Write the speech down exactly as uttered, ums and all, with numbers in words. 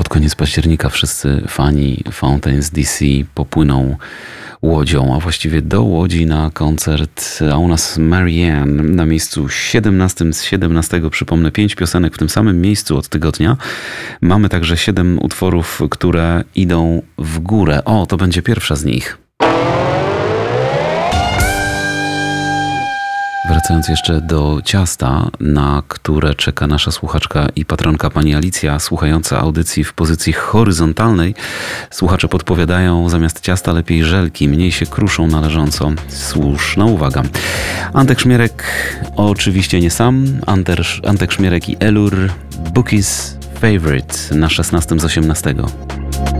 pod koniec października wszyscy fani Fountains D C popłyną łodzią, a właściwie do Łodzi na koncert, a u nas Marianne na miejscu siedemnastym z siedemnastego, przypomnę, pięć piosenek w tym samym miejscu od tygodnia. Mamy także siedem utworów, które idą w górę. O, to będzie pierwsza z nich. Wracając jeszcze do ciasta, na które czeka nasza słuchaczka i patronka pani Alicja, słuchająca audycji w pozycji horyzontalnej. Słuchacze podpowiadają, zamiast ciasta lepiej żelki, mniej się kruszą należąco. Słuszna uwaga. Antek Szmierek oczywiście nie sam. Anter, Antek Szmierek i Elur, Bookie's Favorite na szesnastym z osiemnastego.